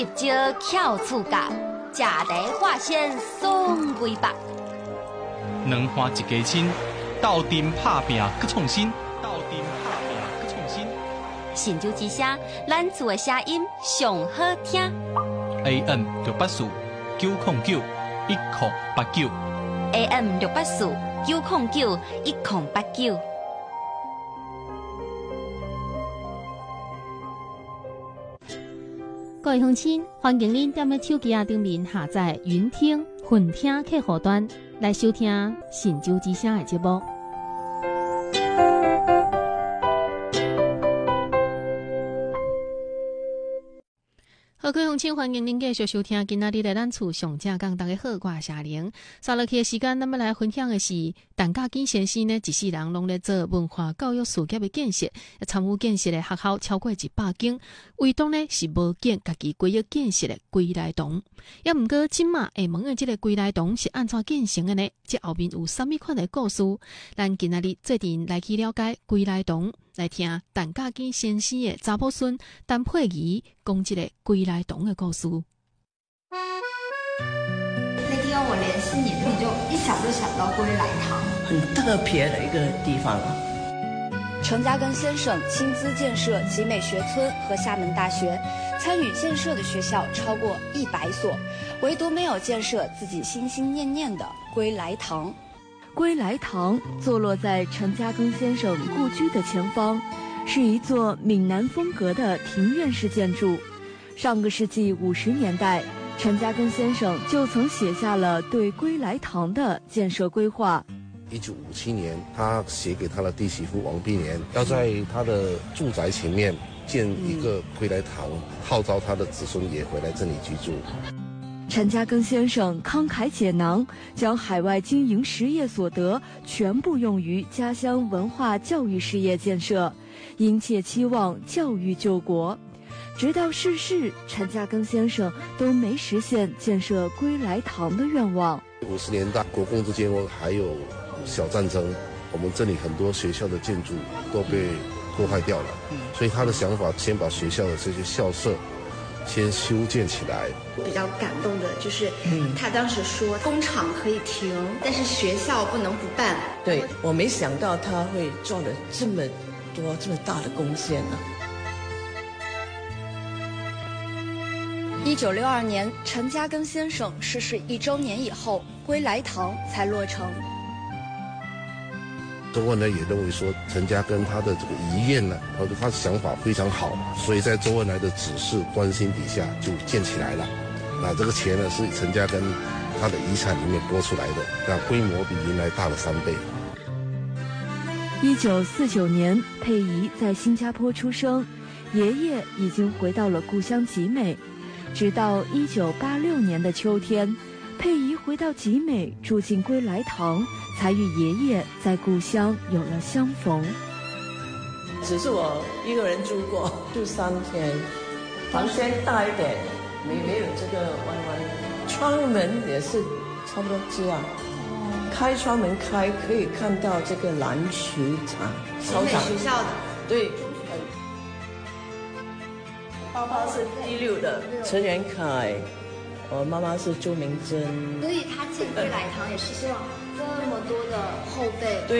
一招翘厝角，食茶化纤爽规百。 两花一家亲，斗阵拍拼搁创新。 神州之声，咱厝的声音上好听。 AM 684-909-1089。 AM 684-909-1089。 各位乡亲，欢迎您踮咧手机顶面下载云听、混听客户端来收听神州之声的节目。好，各位乡亲，欢迎您继续收听今仔日的咱厝上正讲，大家好，我是夏玲。三落去的时间，咱们来分享的是陈嘉庚先生呢，一世人拢咧做文化教育事业的建设，参与建设的学校超过100间，唯独呢是无建家己规划建设的归来堂。也毋过，今嘛下问的这个归来堂是安怎建成的呢？这后面有啥物款的故事？咱今仔日做阵来去了解归来堂。来听陈嘉庚先生的查某孙陈佩仪讲这个归来堂的故事。 那天我联系你，你就一想就想到归来堂， 很特别的一个地方。 陈嘉庚先生亲自建设集美学村和厦门大学，参与建设的学校超过100所，唯独没有建设自己心心念念的归来堂。 归来堂坐落在陈嘉庚先生故居的前方，是一座闽南风格的庭院式建筑。上个世纪50年代，陈嘉庚先生就曾写下了对归来堂的建设规划。 1957年，他写给他的弟媳妇王碧莲，要在他的住宅前面建一个归来堂，号召他的子孙也回来这里居住。 陈嘉庚先生慷慨解囊，将海外经营实业所得全部用于家乡文化教育事业建设，殷切期望教育救国。直到逝世，陈嘉庚先生都没实现建设归来堂的愿望。 50年代国共之间还有小战争，我们这里很多学校的建筑都被破坏掉了，所以他的想法先把学校的这些校舍先修建起来。 比较感动的就是，他当时说工厂可以停，但是学校不能不办。 对，我没想到他会做了这么多这么大的贡献呢。 1962年，陈嘉庚先生逝世1周年以后，归来堂才落成。 周恩来也认为说，陈嘉庚他的这个遗愿呢，他的想法非常好，所以在周恩来的指示关心底下就建起来了。那这个钱呢，是陈嘉庚他的遗产里面拨出来的，那规模比原来大了3倍。 1949年，佩仪在新加坡出生，爷爷已经回到了故乡集美。直到1986年的秋天，佩仪回到集美，住进归来堂，才与爷爷在故乡有了相逢。 只是我一个人住过，住3天，房间大一点，没有这个弯弯，窗门也是差不多这样。开窗门可以看到这个篮球场、操场。 学校的对。爸爸是16的陈元凯，我妈妈是周明珍。 所以他建归来堂也是希望这么多的后辈。 对。